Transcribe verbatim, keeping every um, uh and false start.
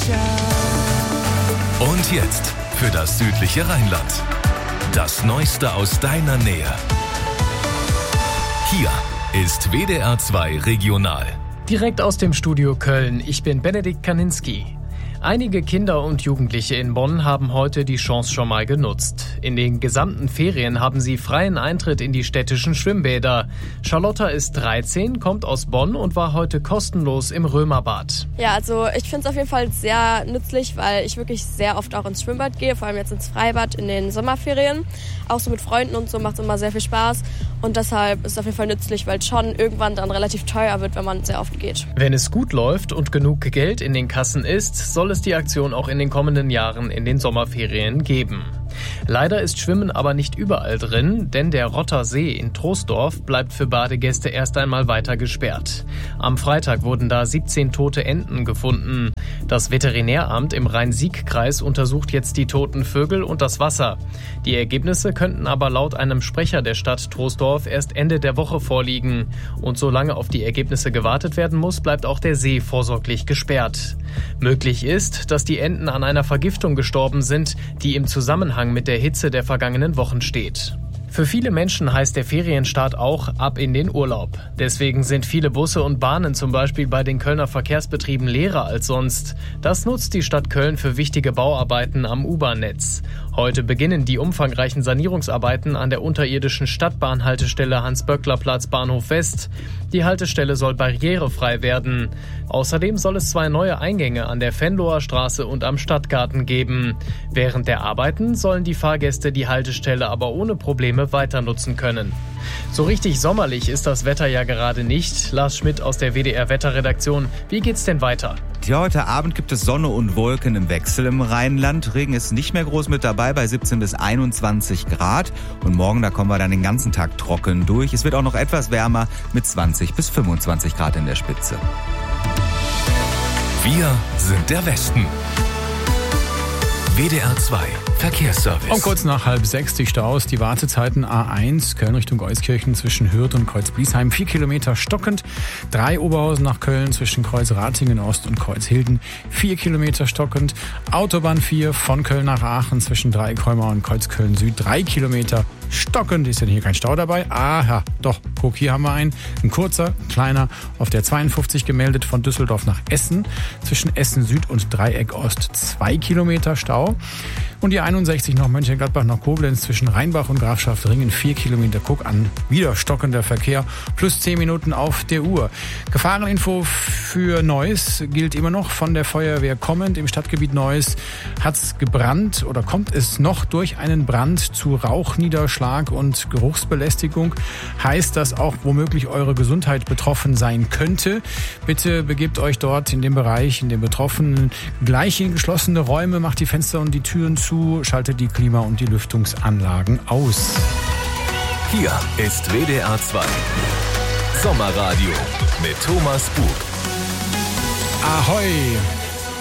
Und jetzt für das südliche Rheinland. Das Neueste aus deiner Nähe. Hier ist W D R zwei Regional. Direkt aus dem Studio Köln, ich bin Benedikt Kaninski. Einige Kinder und Jugendliche in Bonn haben heute die Chance schon mal genutzt. In den gesamten Ferien haben sie freien Eintritt in die städtischen Schwimmbäder. Charlotta ist dreizehn, kommt aus Bonn und war heute kostenlos im Römerbad. Ja, also ich finde es auf jeden Fall sehr nützlich, weil ich wirklich sehr oft auch ins Schwimmbad gehe, vor allem jetzt ins Freibad in den Sommerferien. Auch so mit Freunden und so macht es immer sehr viel Spaß. Und deshalb ist es auf jeden Fall nützlich, weil es schon irgendwann dann relativ teuer wird, wenn man sehr oft geht. Wenn es gut läuft und genug Geld in den Kassen ist, soll es die Aktion auch in den kommenden Jahren in den Sommerferien geben. Leider ist Schwimmen aber nicht überall drin, denn der Rotter See in Troisdorf bleibt für Badegäste erst einmal weiter gesperrt. Am Freitag wurden da siebzehn tote Enten gefunden. Das Veterinäramt im Rhein-Sieg-Kreis untersucht jetzt die toten Vögel und das Wasser. Die Ergebnisse könnten aber laut einem Sprecher der Stadt Troisdorf erst Ende der Woche vorliegen. Und solange auf die Ergebnisse gewartet werden muss, bleibt auch der See vorsorglich gesperrt. Möglich ist, dass die Enten an einer Vergiftung gestorben sind, die im Zusammenhang mit der Hitze der vergangenen Wochen steht. Für viele Menschen heißt der Ferienstart auch ab in den Urlaub. Deswegen sind viele Busse und Bahnen zum Beispiel bei den Kölner Verkehrsbetrieben leerer als sonst. Das nutzt die Stadt Köln für wichtige Bauarbeiten am U-Bahn-Netz. Heute beginnen die umfangreichen Sanierungsarbeiten an der unterirdischen Stadtbahnhaltestelle Hans-Böckler-Platz Bahnhof West. Die Haltestelle soll barrierefrei werden. Außerdem soll es zwei neue Eingänge an der Venloer Straße und am Stadtgarten geben. Während der Arbeiten sollen die Fahrgäste die Haltestelle aber ohne Probleme weiter nutzen können. So richtig sommerlich ist das Wetter ja gerade nicht. Lars Schmidt aus der W D R-Wetterredaktion. Wie geht's denn weiter? Ja, heute Abend gibt es Sonne und Wolken im Wechsel im Rheinland. Regen ist nicht mehr groß mit dabei bei siebzehn bis einundzwanzig Grad. Und morgen, da kommen wir dann den ganzen Tag trocken durch. Es wird auch noch etwas wärmer mit zwanzig bis fünfundzwanzig Grad in der Spitze. Wir sind der Westen. W D R zwei Verkehrsservice. Um kurz nach halb sechs die Staus, die Wartezeiten A eins, Köln Richtung Euskirchen zwischen Hürth und Kreuz-Bliesheim, vier Kilometer stockend. drei Oberhausen nach Köln zwischen Kreuz-Ratingen Ost und Kreuz-Hilden, vier Kilometer stockend. Autobahn vier von Köln nach Aachen zwischen Dreieckholmer und Kreuzköln Süd, drei Kilometer stockend. Ist denn hier kein Stau dabei? Aha, doch, guck, hier haben wir einen. Ein kurzer, kleiner, auf der zweiundfünfzig gemeldet von Düsseldorf nach Essen. Zwischen Essen Süd und Dreieck Ost zwei Kilometer Stau. Und die einundsechzig nach Mönchengladbach nach Koblenz zwischen Rheinbach und Grafschaft-Ringen, vier Kilometer. Guck an, wieder stockender Verkehr, plus zehn Minuten auf der Uhr. Gefahreninfo für Neuss gilt immer noch von der Feuerwehr kommend. Im Stadtgebiet Neuss hat es gebrannt oder kommt es noch durch einen Brand zu Rauchniederschlag und Geruchsbelästigung. Heißt, dass auch womöglich eure Gesundheit betroffen sein könnte. Bitte begebt euch dort in dem Bereich, in den Betroffenen, gleich in geschlossene Räume, macht die Fenster und die Türen zu, schaltet die Klima- und die Lüftungsanlagen aus. Hier ist W D R zwei Sommerradio mit Thomas Bug. Ahoi!